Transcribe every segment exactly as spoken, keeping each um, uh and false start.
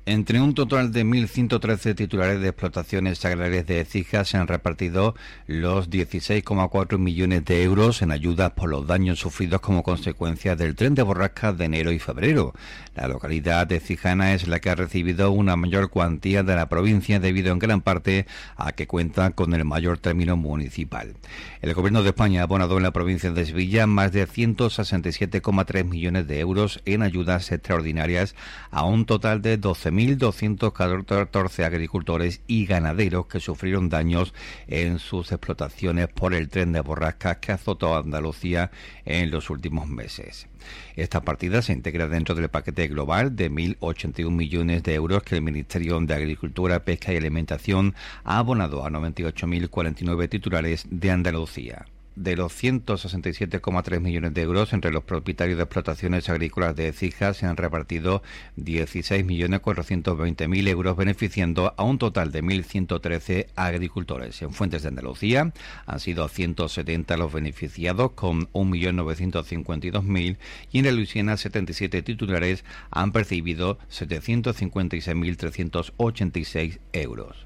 Entre un total de mil ciento trece titulares de explotaciones agrarias de Écija se han repartido los dieciséis coma cuatro millones de euros en ayudas por los daños sufridos como consecuencia del tren de borrascas de enero y febrero. La localidad de Écijana es la que ha recibido una mayor cuantía de la provincia debido en gran parte a que cuenta con el mayor término municipal. El Gobierno de España ha abonado en la provincia de Sevilla más de ciento sesenta y siete coma tres millones de euros en ayudas extraordinarias a un total de doce mil doscientos catorce agricultores y ganaderos que sufrieron daños en sus explotaciones por el tren de borrascas que azotó a Andalucía en los últimos meses. Esta partida se integra dentro del paquete global de mil ochenta y un millones de euros que el Ministerio de Agricultura, Pesca y Alimentación ha abonado a noventa y ocho mil cuarenta y nueve titulares de Andalucía. De los ciento sesenta y siete coma tres millones de euros entre los propietarios de explotaciones agrícolas de Écija se han repartido dieciséis millones cuatrocientos veinte mil euros, beneficiando a un total de mil ciento trece agricultores. En Fuentes de Andalucía han sido ciento setenta los beneficiados con un millón novecientos cincuenta y dos mil y en la Luisiana setenta y siete titulares han percibido setecientos cincuenta y seis mil trescientos ochenta y seis euros.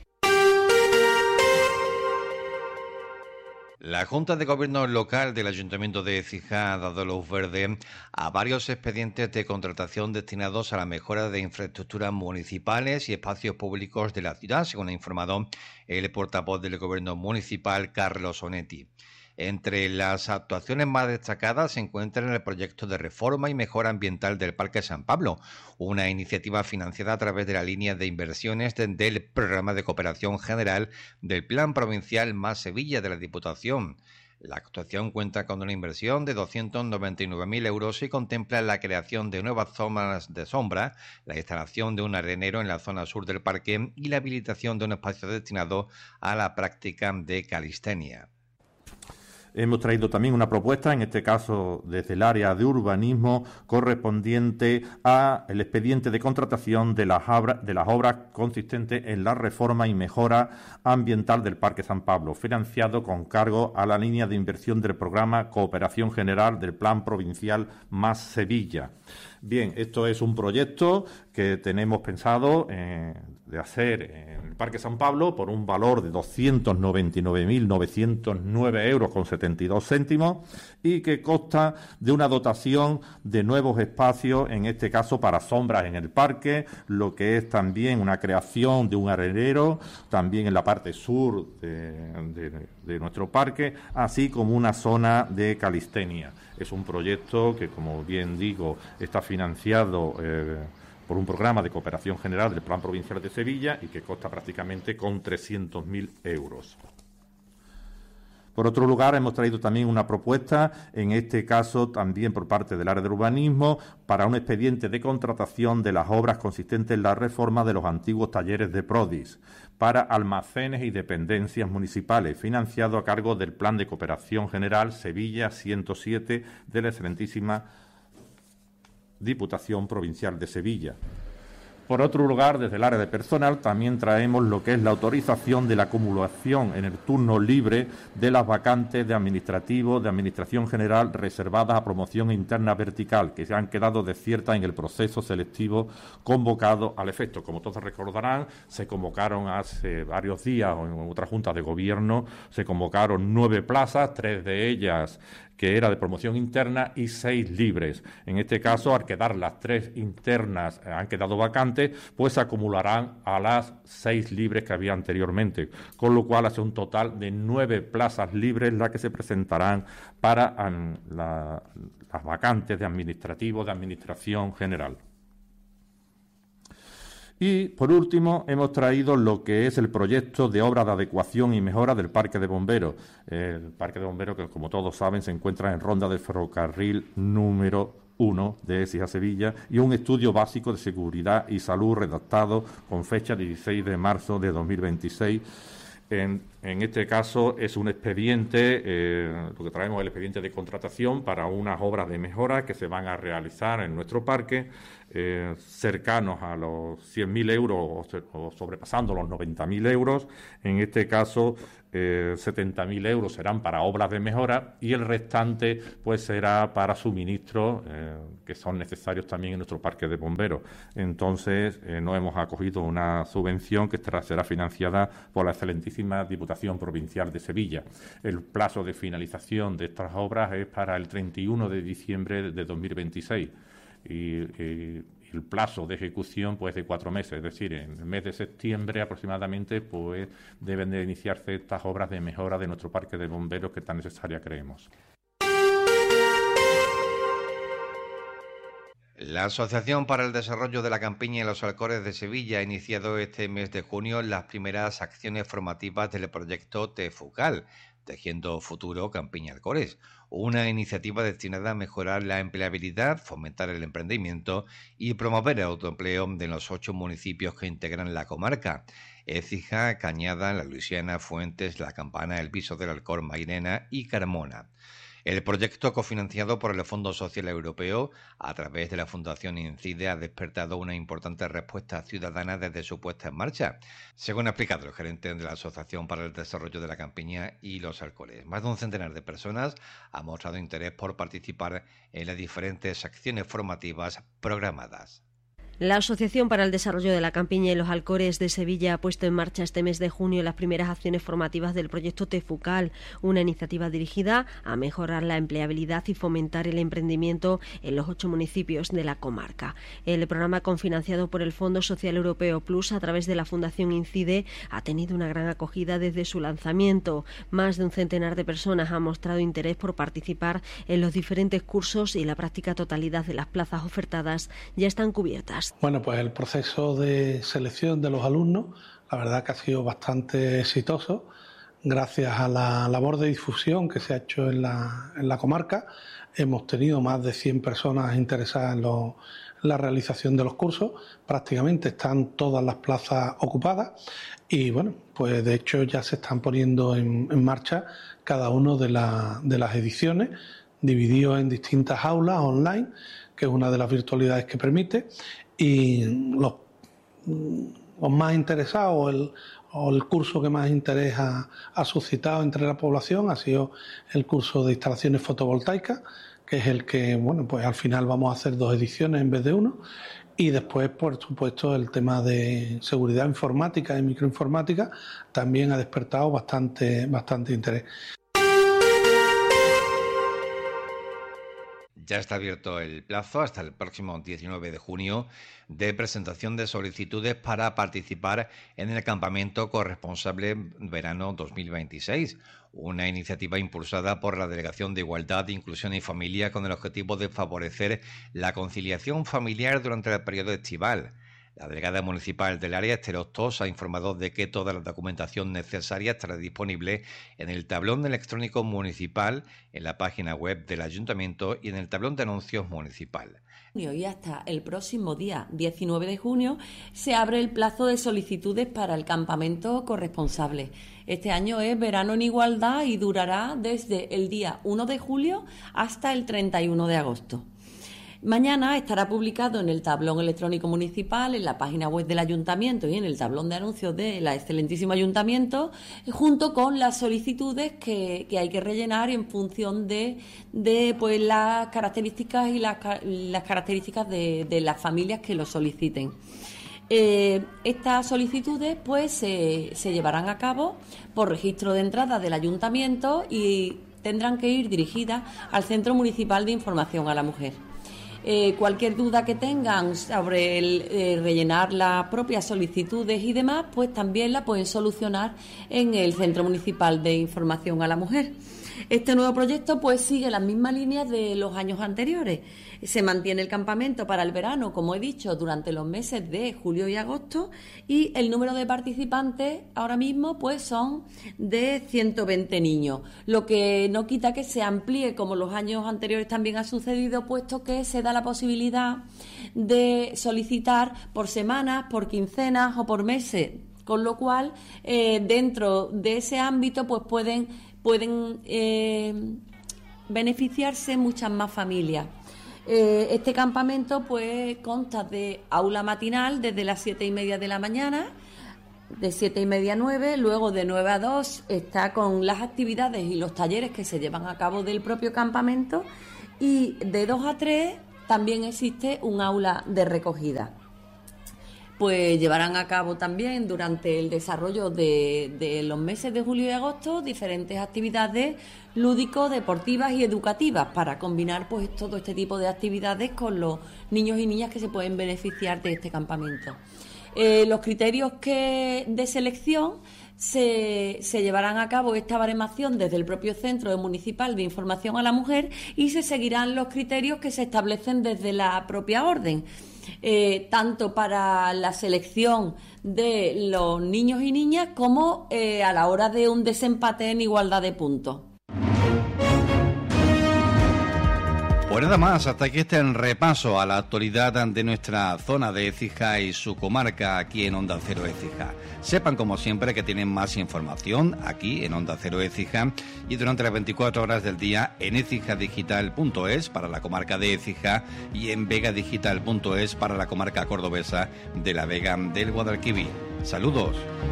La Junta de Gobierno Local del Ayuntamiento de Écija ha dado luz verde a varios expedientes de contratación destinados a la mejora de infraestructuras municipales y espacios públicos de la ciudad, según ha informado el portavoz del Gobierno Municipal, Carlos Onetti. Entre las actuaciones más destacadas se encuentran el proyecto de reforma y mejora ambiental del Parque San Pablo, una iniciativa financiada a través de la línea de inversiones de, del Programa de Cooperación General del Plan Provincial Más Sevilla de la Diputación. La actuación cuenta con una inversión de doscientos noventa y nueve mil euros y contempla la creación de nuevas zonas de sombra, la instalación de un arenero en la zona sur del parque y la habilitación de un espacio destinado a la práctica de calistenia. Hemos traído también una propuesta, en este caso desde el área de urbanismo, correspondiente al expediente de contratación de las, obras, de las obras consistentes en la reforma y mejora ambiental del Parque San Pablo, financiado con cargo a la línea de inversión del programa Cooperación General del Plan Provincial Más Sevilla. Bien, esto es un proyecto que tenemos pensado eh, de hacer en el Parque San Pablo por un valor de doscientos noventa y nueve mil novecientos nueve euros con setenta y dos céntimos y que consta de una dotación de nuevos espacios, en este caso para sombras en el parque, lo que es también una creación de un arenero, también en la parte sur de, de, de nuestro parque, así como una zona de calistenia. Es un proyecto que, como bien digo, está financiado eh, por un programa de cooperación general del Plan Provincial de Sevilla y que consta prácticamente con trescientos mil euros. Por otro lugar, hemos traído también una propuesta, en este caso también por parte del área de urbanismo, para un expediente de contratación de las obras consistentes en la reforma de los antiguos talleres de Prodis para almacenes y dependencias municipales, financiado a cargo del Plan de Cooperación General Sevilla ciento siete de la excelentísima Diputación Provincial de Sevilla. Por otro lugar, desde el área de personal también traemos lo que es la autorización de la acumulación en el turno libre de las vacantes de administrativo, de administración general reservadas a promoción interna vertical, que se han quedado desiertas en el proceso selectivo convocado al efecto. Como todos recordarán, se convocaron hace varios días o en otra junta de gobierno, se convocaron nueve plazas, tres de ellas que era de promoción interna y seis libres. En este caso, al quedar las tres internas eh, han quedado vacantes, pues se acumularán a las seis libres que había anteriormente, con lo cual hace un total de nueve plazas libres las que se presentarán para um, la, las vacantes de administrativo, de administración general. Y, por último, hemos traído lo que es el proyecto de obra de adecuación y mejora del Parque de Bomberos. El Parque de Bomberos, que como todos saben, se encuentra en Ronda del Ferrocarril número uno de Écija Sevilla, y un estudio básico de seguridad y salud redactado con fecha dieciséis de marzo de dos mil veintiséis. En, en este caso es un expediente, eh, lo que traemos es el expediente de contratación para unas obras de mejora que se van a realizar en nuestro parque. eh, cercanos a los cien mil euros o, o sobrepasando los noventa mil euros. En este caso, eh, setenta mil euros serán para obras de mejora y el restante pues será para suministros eh, que son necesarios también en nuestro parque de bomberos. Entonces, eh, no hemos acogido una subvención que estará, será financiada por la excelentísima Diputación Provincial de Sevilla. El plazo de finalización de estas obras es para el treinta y uno de diciembre de dos mil veintiséis y, y el plazo de ejecución pues de cuatro meses, es decir, en el mes de septiembre aproximadamente pues deben de iniciarse estas obras de mejora de nuestro parque de bomberos que tan necesaria creemos. La Asociación para el Desarrollo de la Campiña y los Alcores de Sevilla ha iniciado este mes de junio las primeras acciones formativas del proyecto TEFUCAL, Tejiendo Futuro Campiña Alcores, una iniciativa destinada a mejorar la empleabilidad, fomentar el emprendimiento y promover el autoempleo de los ocho municipios que integran la comarca: Écija, Cañada, La Luisiana, Fuentes, La Campana, El Viso del Alcor, Mairena y Carmona. El proyecto, cofinanciado por el Fondo Social Europeo a través de la Fundación INCIDE, ha despertado una importante respuesta ciudadana desde su puesta en marcha, según ha explicado el gerente de la Asociación para el Desarrollo de la Campiña y los Alcores. Más de un centenar de personas han mostrado interés por participar en las diferentes acciones formativas programadas. La Asociación para el Desarrollo de la Campiña y los Alcores de Sevilla ha puesto en marcha este mes de junio las primeras acciones formativas del proyecto TEFUCAL, una iniciativa dirigida a mejorar la empleabilidad y fomentar el emprendimiento en los ocho municipios de la comarca. El programa, cofinanciado por el Fondo Social Europeo Plus a través de la Fundación INCIDE, ha tenido una gran acogida desde su lanzamiento. Más de un centenar de personas han mostrado interés por participar en los diferentes cursos y la práctica totalidad de las plazas ofertadas ya están cubiertas. Bueno, pues el proceso de selección de los alumnos, la verdad que ha sido bastante exitoso, gracias a la labor de difusión que se ha hecho en la, en la comarca. Hemos tenido más de cien personas interesadas en, lo, en la realización de los cursos, prácticamente están todas las plazas ocupadas y bueno, pues de hecho ya se están poniendo en, en marcha cada una de, la, de las ediciones, divididos en distintas aulas online, que es una de las virtualidades que permite. Y los, los más interesados o el, o el curso que más interés ha, ha suscitado entre la población ha sido el curso de instalaciones fotovoltaicas, que es el que, bueno, pues al final vamos a hacer dos ediciones en vez de uno. Y después, por supuesto, el tema de seguridad informática y microinformática también ha despertado bastante, bastante interés. Ya está abierto el plazo hasta el próximo diecinueve de junio de presentación de solicitudes para participar en el campamento corresponsable verano dos mil veintiséis, una iniciativa impulsada por la Delegación de Igualdad, Inclusión y Familia con el objetivo de favorecer la conciliación familiar durante el periodo estival. La delegada municipal del área, Esther Hostos, ha informado de que toda la documentación necesaria estará disponible en el tablón electrónico municipal, en la página web del ayuntamiento y en el tablón de anuncios municipal. Y hasta el próximo día diecinueve de junio se abre el plazo de solicitudes para el campamento corresponsable. Este año es Verano en Igualdad y durará desde el día uno de julio hasta el treinta y uno de agosto. Mañana estará publicado en el tablón electrónico municipal, en la página web del ayuntamiento y en el tablón de anuncios del excelentísimo ayuntamiento, junto con las solicitudes que, que hay que rellenar en función de, de pues las características y las, las características de, de las familias que lo soliciten. Eh, estas solicitudes pues se, se llevarán a cabo por registro de entrada del ayuntamiento y tendrán que ir dirigidas al Centro Municipal de Información a la Mujer. Eh, cualquier duda que tengan sobre el, eh, rellenar las propias solicitudes y demás, pues también la pueden solucionar en el Centro Municipal de Información a la Mujer. Este nuevo proyecto pues sigue las mismas líneas de los años anteriores. Se mantiene el campamento para el verano, como he dicho, durante los meses de julio y agosto, y el número de participantes ahora mismo pues son de ciento veinte niños, lo que no quita que se amplíe, como los años anteriores también ha sucedido, puesto que se da la posibilidad de solicitar por semanas, por quincenas o por meses, con lo cual eh, dentro de ese ámbito pues pueden pueden eh, beneficiarse muchas más familias. Eh, este campamento pues consta de aula matinal desde las siete y media de la mañana, de siete y media a nueve, luego de nueve a dos está con las actividades y los talleres que se llevan a cabo del propio campamento, y de dos a tres también existe un aula de recogida. Pues llevarán a cabo también durante el desarrollo de, de los meses de julio y agosto diferentes actividades lúdico, deportivas y educativas para combinar pues todo este tipo de actividades con los niños y niñas que se pueden beneficiar de este campamento. Eh, los criterios que de selección se, se llevarán a cabo esta baremación desde el propio Centro Municipal de Información a la Mujer y se seguirán los criterios que se establecen desde la propia orden. Eh, tanto para la selección de los niños y niñas como eh, a la hora de un desempate en igualdad de puntos. Pues nada más, hasta aquí este repaso a la actualidad de nuestra zona de Écija y su comarca aquí en Onda Cero Écija. Sepan, como siempre, que tienen más información aquí en Onda Cero Écija y durante las veinticuatro horas del día en écijadigital punto es para la comarca de Écija y en vegadigital punto es para la comarca cordobesa de la Vega del Guadalquivir. Saludos.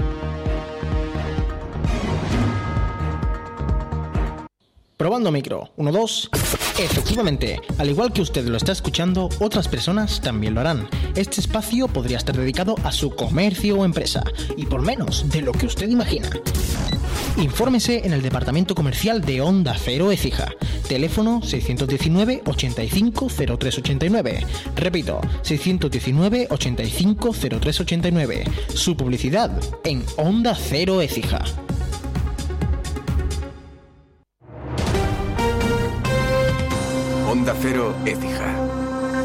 Probando micro, uno, dos. Efectivamente, al igual que usted lo está escuchando, otras personas también lo harán. Este espacio podría estar dedicado a su comercio o empresa, y por menos de lo que usted imagina. Infórmese en el departamento comercial de Onda Cero Écija. Teléfono seiscientos diecinueve, ochenta y cinco, cero tres ochenta y nueve. Repito, seiscientos diecinueve, ochenta y cinco, cero tres ochenta y nueve. Su publicidad en Onda Cero Écija. Onda Cero Écija.